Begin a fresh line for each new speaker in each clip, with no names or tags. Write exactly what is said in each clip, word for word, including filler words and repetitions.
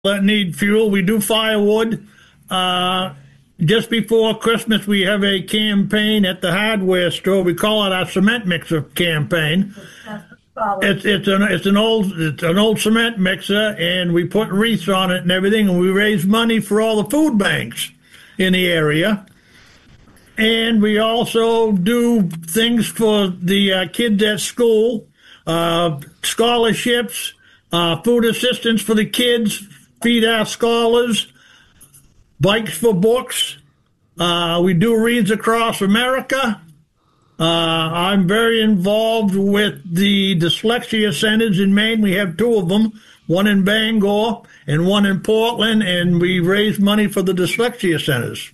that need fuel. We do firewood. Uh, just before Christmas, we have a campaign at the hardware store. We call it our cement mixer campaign. It's it's an it's an old it's an old cement mixer, and we put wreaths on it and everything, and we raise money for all the food banks in the area. And we also do things for the uh, kids at school, uh, scholarships, uh, food assistance for the kids, feed our scholars, bikes for books. Uh, we do Reads Across America. Uh, I'm very involved with the dyslexia centers in Maine. We have two of them, one in Bangor and one in Portland, and we raise money for the dyslexia centers.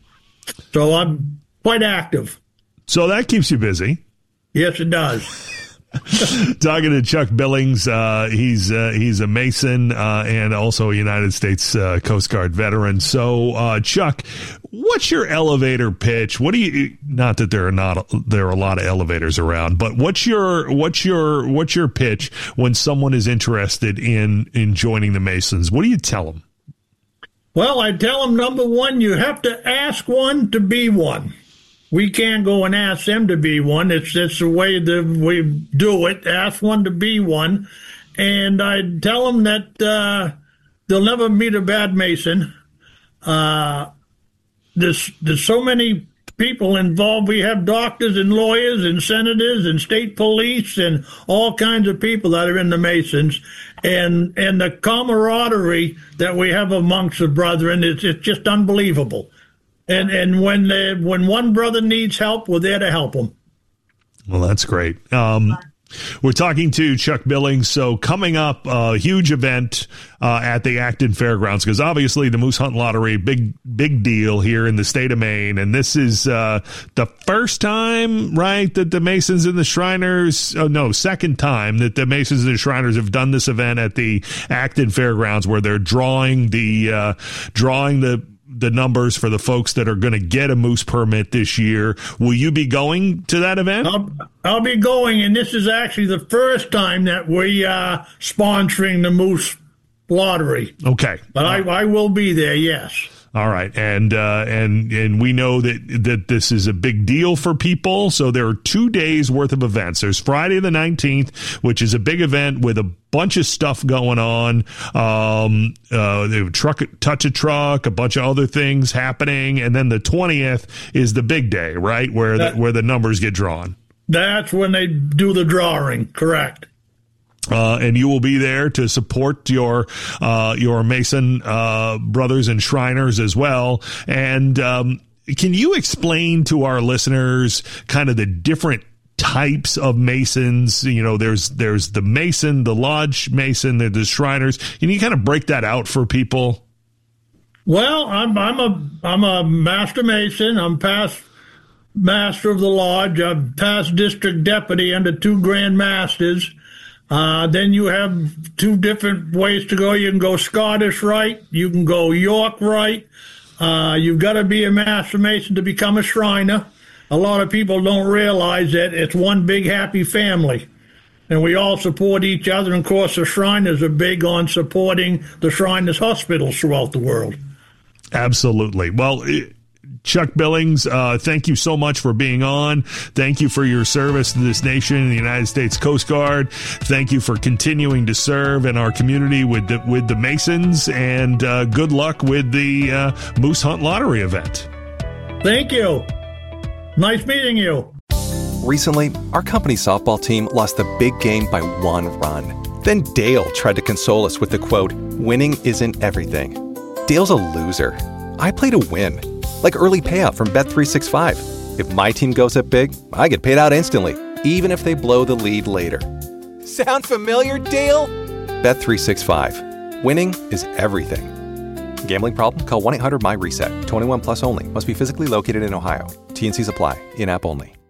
So I'm quite active.
So that keeps you busy.
Yes, it does.
Talking to Chuck Billings, uh, he's uh, he's a Mason uh, and also a United States uh, Coast Guard veteran. So, uh, Chuck, what's your elevator pitch? What do you? Not that there are not there are a lot of elevators around, but what's your what's your what's your pitch when someone is interested in in joining the Masons? What do you tell them?
Well, I tell them, number one, you have to ask one to be one. We can't go and ask them to be one. It's it's the way that we do it. Ask one to be one. And I tell them that uh, they'll never meet a bad Mason. Uh, there's, there's so many people involved. We have doctors and lawyers and senators and state police and all kinds of people that are in the Masons. And and the camaraderie that we have amongst the brethren, it's, it's just unbelievable. And and when they, when one brother needs help, we're there to help him.
Well, that's great. Um, we're talking to Chuck Billings. So coming up, a uh, huge event uh, at the Acton Fairgrounds, because obviously the Moose Hunt Lottery, big big deal here in the state of Maine. And this is uh, the first time, right, that the Masons and the Shriners, oh, no, second time that the Masons and the Shriners have done this event at the Acton Fairgrounds, where they're drawing the uh, drawing the the numbers for the folks that are going to get a moose permit this year. Will you be going to that event?
I'll, I'll be going, and this is actually the first time that we are sponsoring the Moose Lottery.
Okay.
But I, I will be there, yes.
All right, and uh, and and we know that that this is a big deal for people. So there are two days worth of events. There's Friday the nineteenth, which is a big event with a bunch of stuff going on. Um, uh, they have truck, touch a truck, a bunch of other things happening, and then the twentieth is the big day, right, where that, the, where the numbers get drawn.
That's when they do the drawing. Correct.
Uh, and you will be there to support your uh, your Mason uh, brothers and Shriners as well. And um, can you explain to our listeners kind of the different types of Masons? You know, there's there's the Mason, the Lodge Mason, there's the Shriners. Can you kind of break that out for people?
Well, I'm I'm a I'm a Master Mason. I'm past Master of the Lodge. I'm past District Deputy under two Grand Masters. Uh, then you have two different ways to go. You can go Scottish Rite. You can go York Rite. Uh, you've got to be a Master Mason to become a Shriner. A lot of people don't realize that it's one big happy family. And we all support each other. And, of course, the Shriners are big on supporting the Shriners hospitals throughout the world.
Absolutely. Well, it- Chuck Billings, uh, thank you so much for being on. Thank you for your service to this nation, the United States Coast Guard. Thank you for continuing to serve in our community with the, with the Masons, and uh, good luck with the uh, Moose Hunt Lottery event.
Thank you. Nice meeting you.
Recently, our company softball team lost the big game by one run. Then Dale tried to console us with the quote, "Winning isn't everything." Dale's a loser. I play to win. Like early payout from Bet three sixty-five. If my team goes up big, I get paid out instantly, even if they blow the lead later. Sound familiar, Dale? Bet three sixty-five. Winning is everything. Gambling problem? Call one eight hundred M Y RESET. twenty-one plus only. Must be physically located in Ohio. T and C's apply. In-app only.